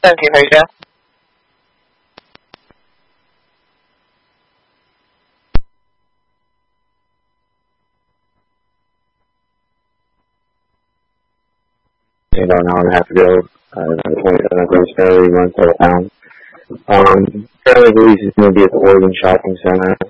Thank you, Hoja. About an hour and a half ago, 27 Grace Fairley runs out of town. Fairley believes he's going to be at the Oregon Shopping Center.